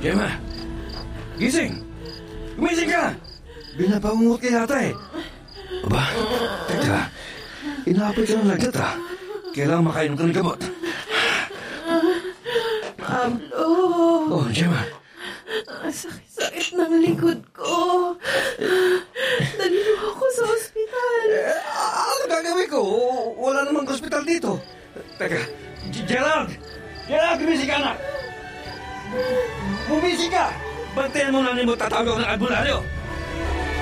Gemma! Gising! Gumising ka! Binabangungot ka yata eh. Aba, teka. Inaapit ka ng lagnat ah. Kailangan makainom ka ng gamot. Pablo! Oh, Gemma. Sakit ng likod ko. Dali mo ako sa ospital. Ano gagawin ko? Wala namang hospital dito. Teka, Gerald! Gerald, gumising ka na! Gumising ka! Bantayan mo na mo tatawag ako ng albularyo.